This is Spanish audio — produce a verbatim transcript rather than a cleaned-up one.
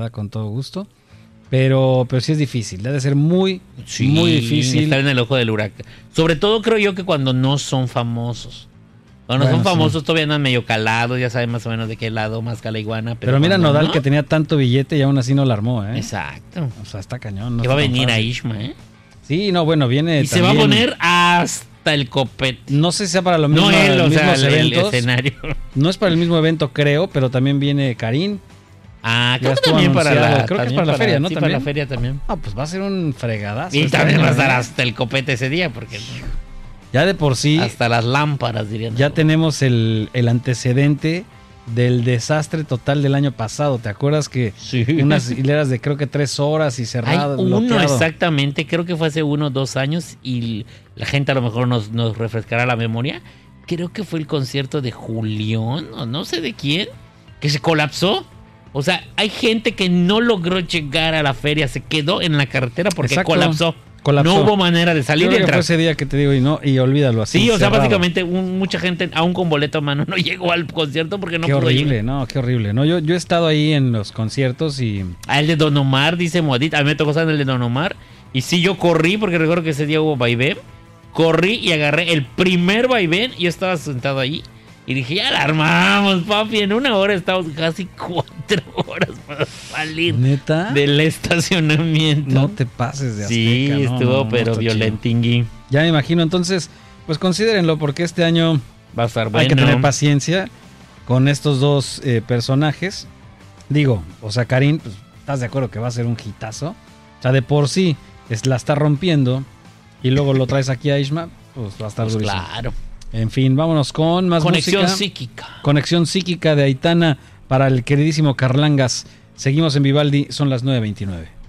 con todo gusto. Pero, pero sí es difícil, debe ser muy, sí, muy difícil. Estar en el ojo del huracán. Sobre todo creo yo que cuando no son famosos. Cuando bueno, son famosos sí. todavía andan medio calados, ya saben más o menos de qué lado más cala iguana. Pero, pero mira Nodal no, que tenía tanto billete y aún así no la armó, ¿eh? Exacto. O sea, está cañón. No que va a venir fácil. a Ishma, ¿eh? Sí, no, bueno, viene Y también, se va a poner hasta el copete. No sé si sea para lo mismo, no él, o mismos sea, el, eventos. el escenario. No es para el mismo evento, creo, pero también viene Karim. Ah, creo Ya que estuvo también para anunciado. la, Creo que es también para la feria, ¿no? Sí, ¿También? para la feria también. Ah, pues va a ser un fregadazo. Y este también año, va a estar ¿eh? hasta el copete ese día, porque Ya de por sí, hasta las lámparas dirían. ya tenemos el, el antecedente del desastre total del año pasado. ¿Te acuerdas que Sí. unas hileras de creo que tres horas y Hay cerrado? uno bloqueado? exactamente, creo que fue hace uno o dos años y la gente a lo mejor nos, nos refrescará la memoria. Creo que fue el concierto de Julián o no sé de quién, que se colapsó. O sea, hay gente que no logró llegar a la feria, se quedó en la carretera porque Exacto. colapsó. Colapsó. No hubo manera de salir Yo y creo que entrar. fue ese día que te digo y no y olvídalo así. Sí, o sea, cerrado. básicamente un- mucha gente, aún con boleto a mano, no llegó al concierto porque no Qué pudo horrible, llegar. no, qué horrible. No, yo, yo he estado ahí en los conciertos y Ah, el de Don Omar, dice Modit. A mí me tocó estar en el de Don Omar. Y sí, yo corrí, porque recuerdo que ese día hubo vaivén. Corrí y agarré el primer vaivén. Y yo estaba sentado ahí. Y dije, ya la armamos, papi. En una hora estamos casi cuatro horas para salir ¿neta? del estacionamiento. No te pases de Azteca. Sí, no, estuvo, no, no, pero está violentingui. chido. Ya me imagino, entonces, pues considérenlo porque este año Va a estar bueno. hay que tener paciencia con estos dos eh, personajes. Digo, o sea, Karim, pues, ¿estás de acuerdo que va a ser un hitazo? O sea, de por sí es, la está rompiendo y luego lo traes aquí a Ishma, pues va a estar Pues durísimo. claro. En fin, vámonos con más Conexión música. psíquica. Conexión psíquica de Aitana para el queridísimo Carlangas. Seguimos en Vivaldi, son las nueve veintinueve.